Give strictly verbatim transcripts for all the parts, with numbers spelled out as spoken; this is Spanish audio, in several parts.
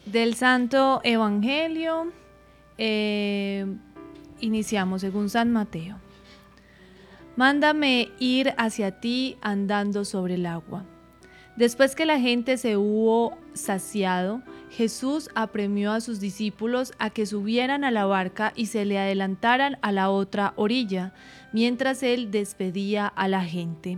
Del Santo Evangelio, eh, iniciamos según San Mateo. Mándame ir hacia ti andando sobre el agua. Después que la gente se hubo saciado, Jesús apremió a sus discípulos a que subieran a la barca y se le adelantaran a la otra orilla, mientras él despedía a la gente.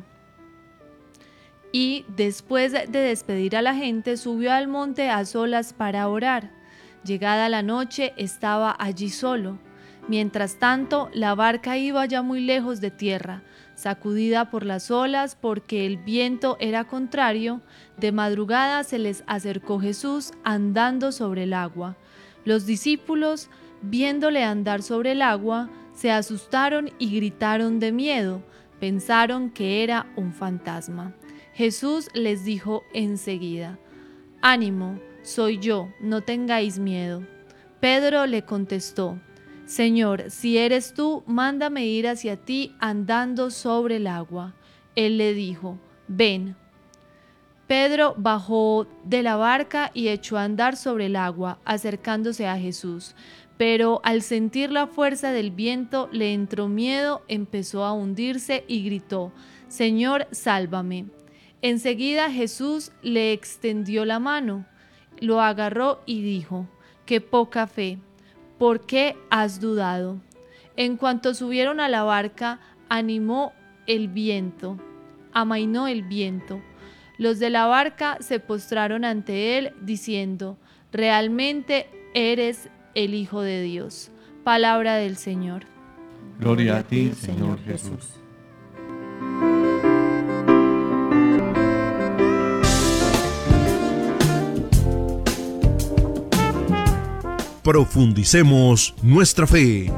Y después de despedir a la gente, subió al monte a solas para orar. Llegada la noche, estaba allí solo. Mientras tanto, la barca iba ya muy lejos de tierra, sacudida por las olas porque el viento era contrario. De madrugada se les acercó Jesús andando sobre el agua. Los discípulos, viéndole andar sobre el agua, se asustaron y gritaron de miedo. Pensaron que era un fantasma. Jesús les dijo enseguida: «Ánimo, soy yo, no tengáis miedo». Pedro le contestó: «Señor, si eres tú, mándame ir hacia ti andando sobre el agua». Él le dijo: «Ven». Pedro bajó de la barca y echó a andar sobre el agua, acercándose a Jesús. Pero al sentir la fuerza del viento le entró miedo, empezó a hundirse y gritó: «Señor, sálvame». Enseguida Jesús le extendió la mano, lo agarró y dijo: «Qué poca fe, ¿por qué has dudado?». En cuanto subieron a la barca, animó el viento, amainó el viento. Los de la barca se postraron ante él, diciendo: «Realmente eres el Hijo de Dios». Palabra del Señor. Gloria a ti, Señor Jesús. Profundicemos nuestra fe.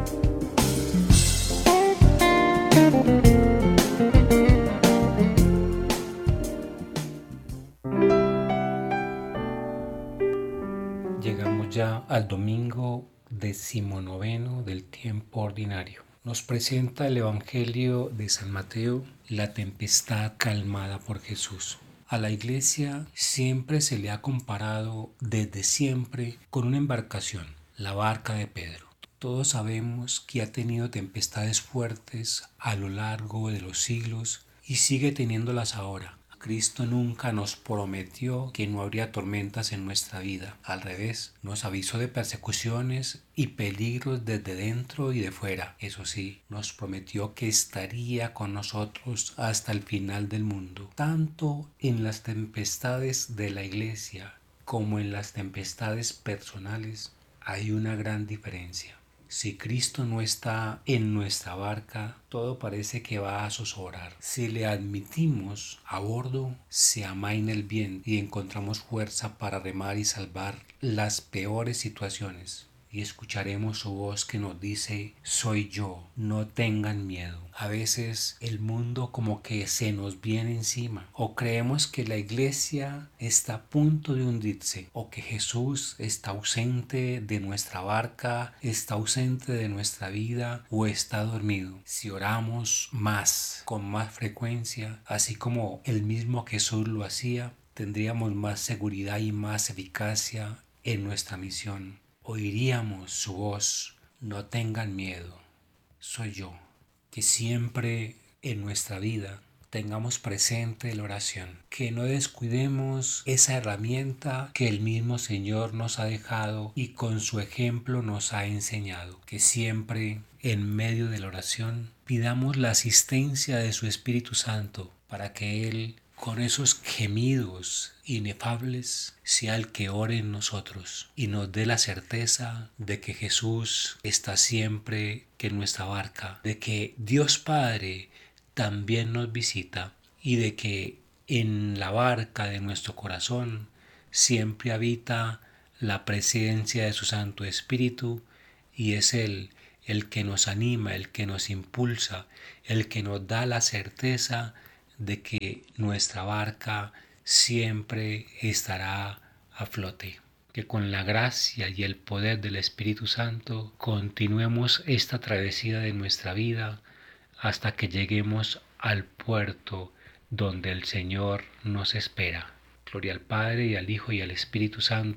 Llegamos ya al domingo decimonoveno del tiempo ordinario. Nos presenta el Evangelio de San Mateo, la tempestad calmada por Jesús. A la Iglesia siempre se le ha comparado desde siempre con una embarcación, la barca de Pedro. Todos sabemos que ha tenido tempestades fuertes a lo largo de los siglos y sigue teniéndolas ahora. Cristo nunca nos prometió que no habría tormentas en nuestra vida. Al revés, nos avisó de persecuciones y peligros desde dentro y de fuera. Eso sí, nos prometió que estaría con nosotros hasta el final del mundo. Tanto en las tempestades de la Iglesia como en las tempestades personales hay una gran diferencia. Si Cristo no está en nuestra barca, todo parece que va a zozobrar. Si le admitimos a bordo, se amaina el viento y encontramos fuerza para remar y salvar las peores situaciones. Y escucharemos su voz que nos dice: «Soy yo, no tengan miedo». A veces el mundo como que se nos viene encima, o creemos que la Iglesia está a punto de hundirse, o que Jesús está ausente de nuestra barca, está ausente de nuestra vida, o está dormido. Si oramos más, con más frecuencia, así como el mismo Jesús lo hacía, tendríamos más seguridad y más eficacia en nuestra misión. Oiríamos su voz: «No tengan miedo, soy yo». Que siempre en nuestra vida tengamos presente la oración, que no descuidemos esa herramienta que el mismo Señor nos ha dejado y con su ejemplo nos ha enseñado, que siempre en medio de la oración pidamos la asistencia de su Espíritu Santo para que Él, con esos gemidos inefables, sea el que ore en nosotros y nos dé la certeza de que Jesús está siempre en nuestra barca, de que Dios Padre también nos visita y de que en la barca de nuestro corazón siempre habita la presencia de su Santo Espíritu, y es Él el que nos anima, el que nos impulsa, el que nos da la certeza de que nuestra barca siempre estará a flote. Que con la gracia y el poder del Espíritu Santo continuemos esta travesía de nuestra vida hasta que lleguemos al puerto donde el Señor nos espera. Gloria al Padre, y al Hijo, y al Espíritu Santo,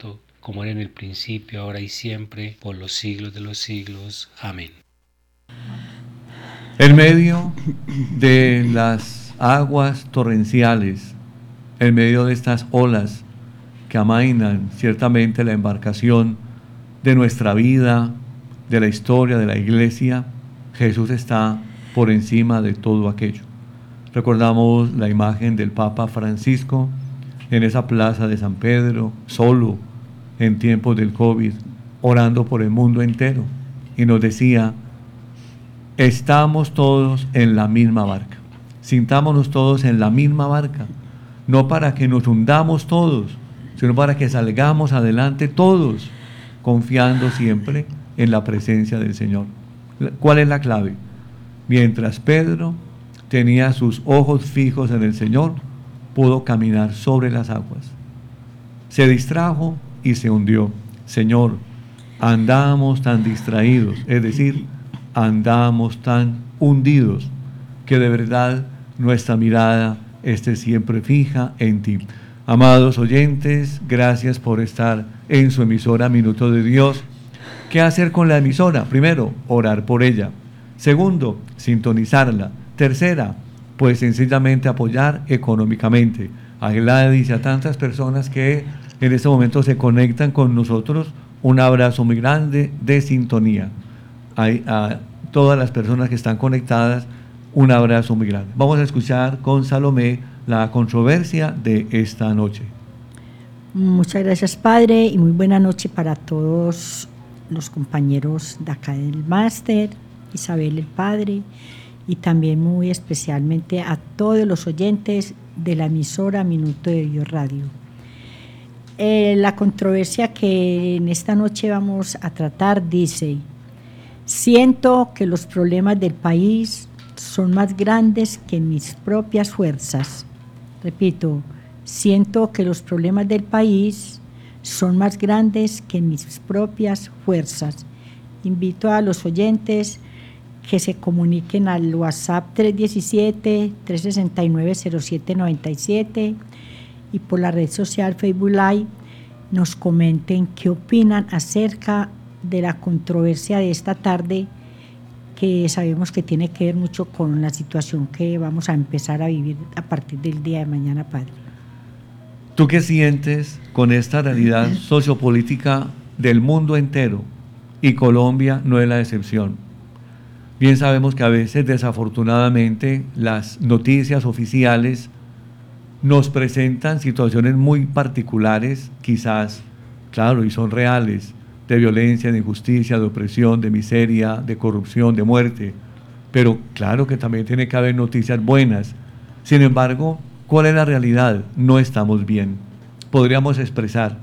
como era en el principio, ahora y siempre, por los siglos de los siglos. Amén. En medio de las aguas torrenciales, en medio de estas olas que amainan ciertamente la embarcación de nuestra vida, de la historia de la iglesia, Jesús está por encima de todo aquello. Recordamos la imagen del Papa Francisco en esa plaza de San Pedro, solo en tiempos del COVID, orando por el mundo entero, y nos decía: estamos todos en la misma barca, sintámonos todos en la misma barca, no para que nos hundamos todos, sino para que salgamos adelante todos, confiando siempre en la presencia del Señor. ¿Cuál es la clave? Mientras Pedro tenía sus ojos fijos en el Señor, pudo caminar sobre las aguas. Se distrajo y se hundió. Señor, andamos tan distraídos, es decir, andamos tan hundidos, que de verdad nuestra mirada esté siempre fija en ti. Amados oyentes, gracias por estar en su emisora Minuto de Dios. ¿Qué hacer con la emisora? Primero, orar por ella. Segundo, sintonizarla. Tercera, pues sencillamente apoyar económicamente a Gladys y a tantas personas que en este momento se conectan con nosotros. Un abrazo muy grande de sintonía. A, a todas las personas que están conectadas, un abrazo muy grande. Vamos a escuchar con Salomé la controversia de esta noche. Muchas gracias, Padre, y muy buena noche para todos los compañeros de acá del máster, Isabel el Padre, y también muy especialmente a todos los oyentes de la emisora Minuto de Dios Radio. Eh, la controversia que en esta noche vamos a tratar dice: siento que los problemas del país son más grandes que mis propias fuerzas. Repito, siento que los problemas del país son más grandes que mis propias fuerzas. Invito a los oyentes que se comuniquen al WhatsApp tres uno siete, tres seis nueve, cero siete nueve siete y por la red social Facebook Live nos comenten qué opinan acerca de la controversia de esta tarde, que sabemos que tiene que ver mucho con la situación que vamos a empezar a vivir a partir del día de mañana, Padre. ¿Tú qué sientes con esta realidad sociopolítica del mundo entero? Y Colombia no es la excepción. Bien sabemos que a veces, desafortunadamente, las noticias oficiales nos presentan situaciones muy particulares, quizás, claro, y son reales, de violencia, de injusticia, de opresión, de miseria, de corrupción, de muerte. Pero claro que también tiene que haber noticias buenas. Sin embargo, ¿cuál es la realidad? No estamos bien. Podríamos expresar: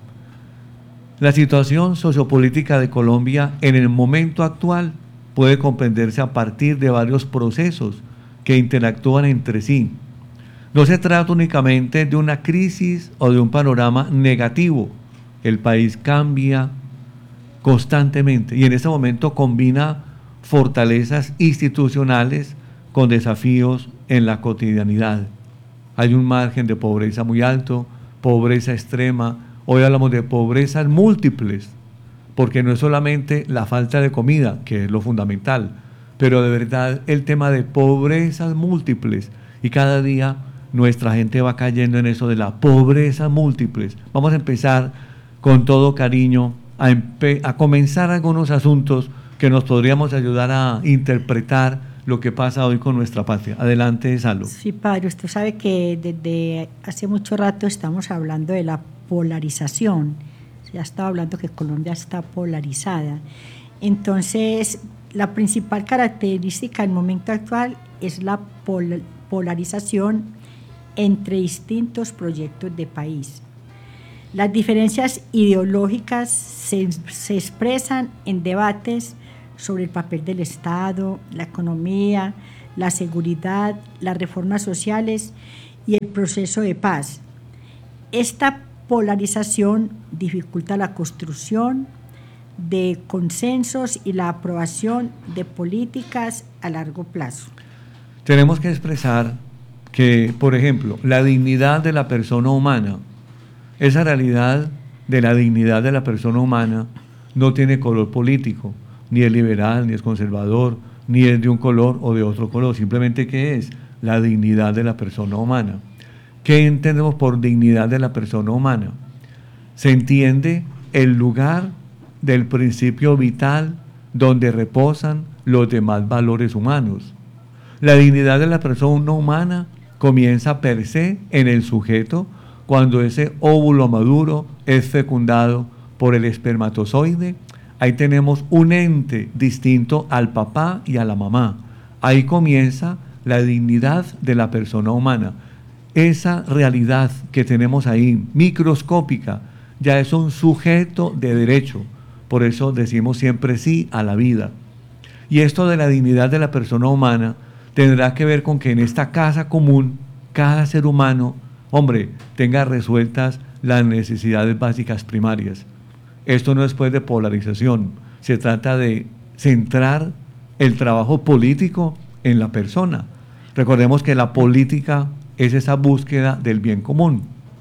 la situación sociopolítica de Colombia en el momento actual puede comprenderse a partir de varios procesos que interactúan entre sí. No se trata únicamente de una crisis o de un panorama negativo. El país cambia constantemente y en este momento combina fortalezas institucionales con desafíos en la cotidianidad. Hay un margen de pobreza muy alto, pobreza extrema. Hoy hablamos de pobrezas múltiples, porque no es solamente la falta de comida, que es lo fundamental, pero de verdad el tema de pobrezas múltiples, y cada día nuestra gente va cayendo en eso de la pobreza múltiples. Vamos a empezar con todo cariño a, empe- a comenzar algunos asuntos que nos podríamos ayudar a interpretar lo que pasa hoy con nuestra patria. Adelante, Salo. Sí, Padre, usted sabe que desde hace mucho rato estamos hablando de la polarización. Ya estaba hablando que Colombia está polarizada. Entonces, la principal característica del momento actual es la pol- polarización entre distintos proyectos de país. Las diferencias ideológicas se, se expresan en debates sobre el papel del Estado, la economía, la seguridad, las reformas sociales y el proceso de paz. Esta polarización dificulta la construcción de consensos y la aprobación de políticas a largo plazo. Tenemos que expresar que, por ejemplo, la dignidad de la persona humana, esa realidad de la dignidad de la persona humana no tiene color político, ni es liberal, ni es conservador, ni es de un color o de otro color, simplemente ¿qué es? La dignidad de la persona humana. ¿Qué entendemos por dignidad de la persona humana? Se entiende el lugar del principio vital donde reposan los demás valores humanos. La dignidad de la persona humana comienza per se en el sujeto cuando ese óvulo maduro es fecundado por el espermatozoide. Ahí tenemos un ente distinto al papá y a la mamá. Ahí comienza la dignidad de la persona humana. Esa realidad que tenemos ahí, microscópica, ya es un sujeto de derecho. Por eso decimos siempre sí a la vida. Y esto de la dignidad de la persona humana tendrá que ver con que en esta casa común, cada ser humano, hombre, tenga resueltas las necesidades básicas primarias. Esto no es pues de polarización, se trata de centrar el trabajo político en la persona. Recordemos que la política es esa búsqueda del bien común.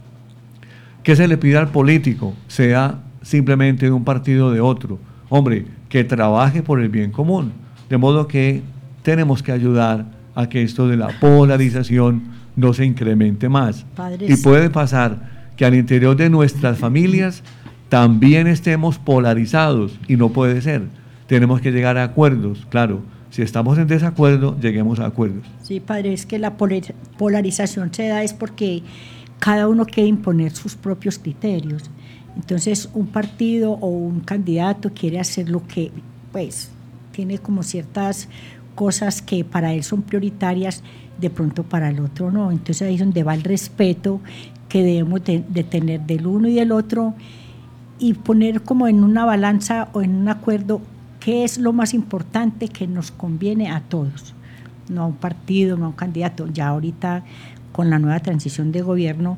¿Qué se le pide al político? Sea simplemente de un partido o de otro. Hombre, que trabaje por el bien común. De modo que tenemos que ayudar a que esto de la polarización no se incremente más. Padres. Y puede pasar que al interior de nuestras familias también estemos polarizados y no puede ser. Tenemos que llegar a acuerdos, claro. Si estamos en desacuerdo, lleguemos a acuerdos. Sí, padre, es que la polarización se da es porque cada uno quiere imponer sus propios criterios. Entonces, un partido o un candidato quiere hacer lo que, pues, tiene como ciertas cosas que para él son prioritarias, de pronto para el otro no. Entonces, ahí es donde va el respeto que debemos de, de tener del uno y del otro y poner como en una balanza o en un acuerdo qué es lo más importante que nos conviene a todos, no a un partido, no a un candidato. Ya ahorita con la nueva transición de gobierno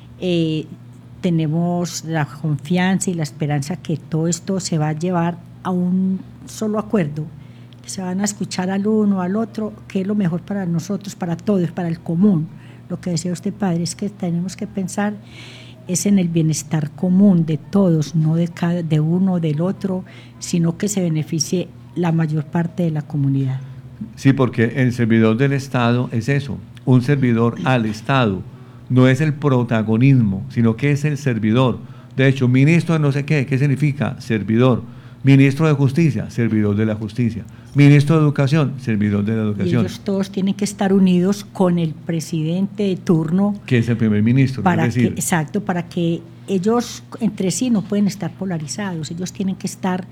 eh, tenemos la confianza y la esperanza que todo esto se va a llevar a un solo acuerdo, que se van a escuchar al uno, al otro, qué es lo mejor para nosotros, para todos, para el común. Lo que decía usted, padre, es que tenemos que pensar es en el bienestar común de todos, no de, cada, de uno o del otro, sino que se beneficie la mayor parte de la comunidad. Sí, porque el servidor del Estado es eso, un servidor al Estado, no es el protagonismo, sino que es el servidor. De hecho, ministro de no sé qué, ¿qué significa? Servidor. Ministro de Justicia, servidor de la justicia. Ministro de Educación, servidor de la educación. Y ellos todos tienen que estar unidos con el presidente de turno. Que es el primer ministro. Para es decir, que, exacto, para que ellos entre sí no pueden estar polarizados, ellos tienen que estar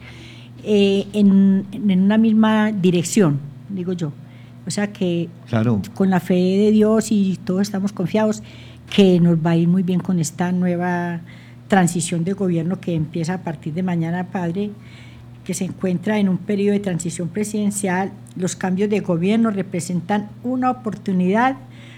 eh, en, en una misma dirección, digo yo. O sea que claro, con la fe de Dios y todos estamos confiados que nos va a ir muy bien con esta nueva transición de gobierno que empieza a partir de mañana, padre, que se encuentra en un periodo de transición presidencial. Los cambios de gobierno representan una oportunidad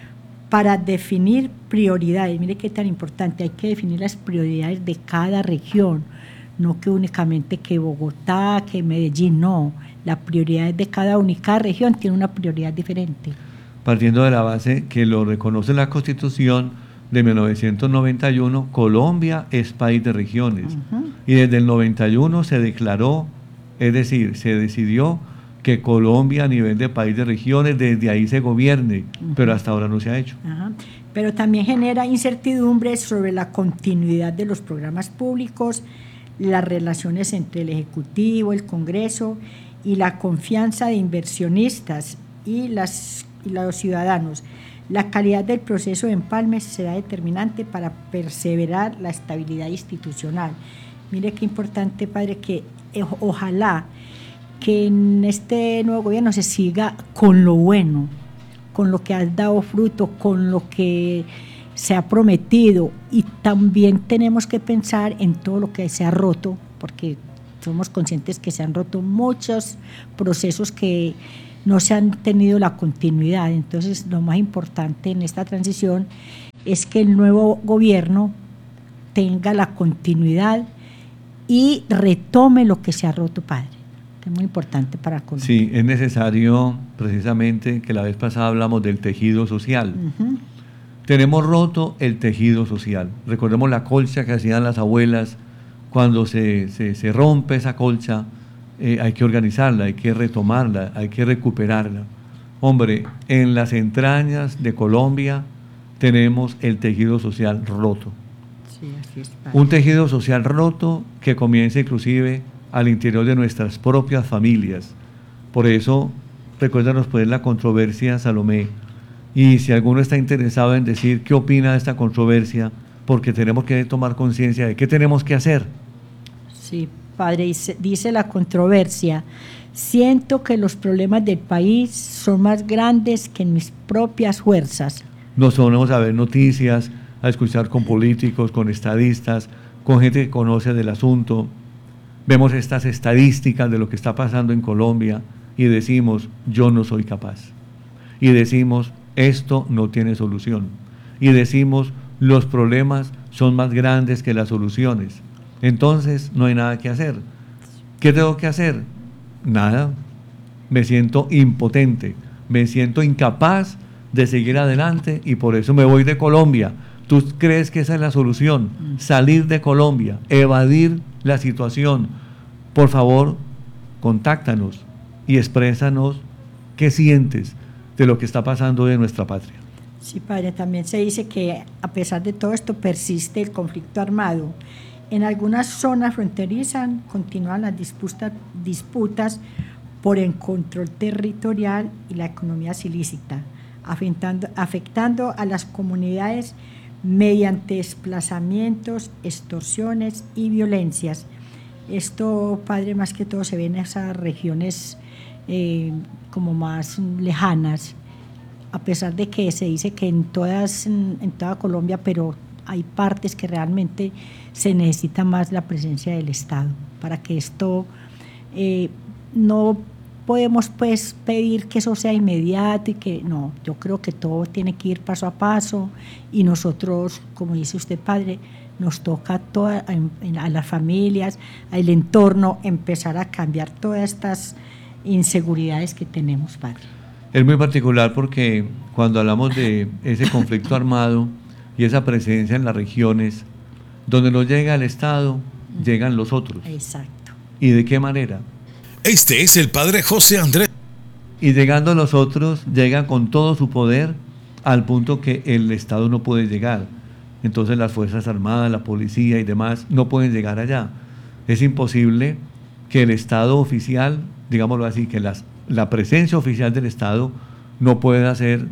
para definir prioridades. Mire qué tan importante, hay que definir las prioridades de cada región, no que únicamente que Bogotá, que Medellín, no. La prioridad de cada única región tiene una prioridad diferente. Partiendo de la base que lo reconoce la Constitución de mil novecientos noventa y uno, Colombia es país de regiones. Uh-huh. Y desde el noventa y uno se declaró, es decir, se decidió que Colombia a nivel de país de regiones, desde ahí se gobierne, uh-huh. pero hasta ahora no se ha hecho. Uh-huh. Pero también genera incertidumbre sobre la continuidad de los programas públicos, las relaciones entre el Ejecutivo, el Congreso y la confianza de inversionistas y, las, y los ciudadanos. La calidad del proceso de empalme será determinante para perseverar la estabilidad institucional. Mire qué importante, padre, que ojalá que en este nuevo gobierno se siga con lo bueno, con lo que ha dado fruto, con lo que se ha prometido, y también tenemos que pensar en todo lo que se ha roto, porque somos conscientes que se han roto muchos procesos que no se han tenido la continuidad. Entonces, lo más importante en esta transición es que el nuevo gobierno tenga la continuidad y retome lo que se ha roto, padre, que es muy importante para Colombia. Sí, es necesario precisamente, que la vez pasada hablamos del tejido social. Uh-huh. Tenemos roto el tejido social. Recordemos la colcha que hacían las abuelas cuando se, se, se rompe esa colcha, eh, hay que organizarla, hay que retomarla, hay que recuperarla. Hombre, en las entrañas de Colombia tenemos el tejido social roto. Sí, así es, padre. Un tejido social roto que comienza inclusive al interior de nuestras propias familias. Por eso, recuérdanos pues la controversia, Salomé, y si alguno está interesado en decir qué opina de esta controversia, porque tenemos que tomar conciencia de qué tenemos que hacer. Sí, padre, dice, dice la controversia: siento que los problemas del país son más grandes que mis propias fuerzas. Nos ponemos a ver noticias, a escuchar con políticos, con estadistas, con gente que conoce del asunto. Vemos estas estadísticas de lo que está pasando en Colombia y decimos, yo no soy capaz. Y decimos, esto no tiene solución. Y decimos, los problemas son más grandes que las soluciones. Entonces, no hay nada que hacer. ¿Qué tengo que hacer? Nada. Me siento impotente, me siento incapaz de seguir adelante y por eso me voy de Colombia. ¿Tú crees que esa es la solución? Salir de Colombia, evadir la situación. Por favor, contáctanos y exprésanos qué sientes de lo que está pasando en nuestra patria. Sí, padre, también se dice que a pesar de todo esto persiste el conflicto armado. En algunas zonas fronterizas continúan las disputas, disputas por el control territorial y la economía ilícita, afectando, afectando a las comunidades mediante desplazamientos, extorsiones y violencias. Esto, padre, más que todo se ve en esas regiones eh, como más lejanas, a pesar de que se dice que en, todas, en, en toda Colombia, pero hay partes que realmente se necesita más la presencia del Estado para que esto eh, no podemos pues pedir que eso sea inmediato y que no, yo creo que todo tiene que ir paso a paso y nosotros, como dice usted, padre, nos toca a, toda, a, a las familias, al entorno, empezar a cambiar todas estas inseguridades que tenemos, padre. Es muy particular porque cuando hablamos de ese conflicto armado y esa presencia en las regiones, donde no llega el Estado, llegan los otros. Exacto. ¿Y de qué manera? Este es el padre José Andrés. Y llegando los otros, llegan con todo su poder al punto que el Estado no puede llegar. Entonces las Fuerzas Armadas, la policía y demás no pueden llegar allá. Es imposible que el Estado oficial, digámoslo así, que las, la presencia oficial del Estado no pueda ser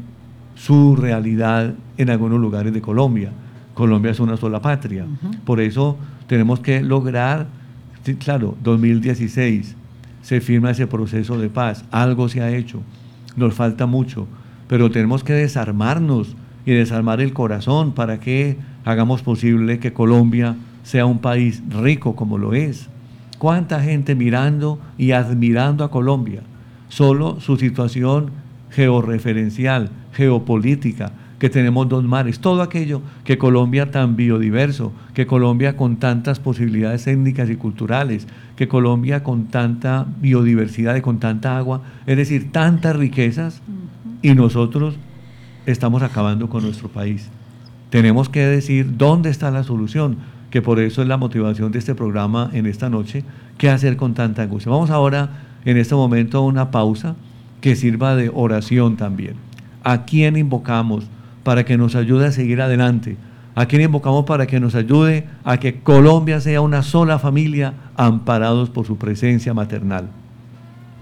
su realidad en algunos lugares de Colombia. Colombia es una sola patria. Uh-huh. Por eso tenemos que lograr, sí, claro, dos mil dieciséis se firma ese proceso de paz, algo se ha hecho, nos falta mucho, pero tenemos que desarmarnos y desarmar el corazón para que hagamos posible que Colombia sea un país rico como lo es. ¿Cuánta gente mirando y admirando a Colombia? Solo su situación georreferencial, geopolítica, que tenemos dos mares, todo aquello que Colombia tan biodiverso, que Colombia con tantas posibilidades étnicas y culturales, que Colombia con tanta biodiversidad y con tanta agua, es decir, tantas riquezas, uh-huh. Y nosotros estamos acabando con nuestro país. Tenemos que decir dónde está la solución, que por eso es la motivación de este programa en esta noche, qué hacer con tanta angustia. Vamos ahora, en este momento, a una pausa que sirva de oración también. ¿A quién invocamos para que nos ayude a seguir adelante? ¿A quién invocamos para que nos ayude a que Colombia sea una sola familia, amparados por su presencia maternal?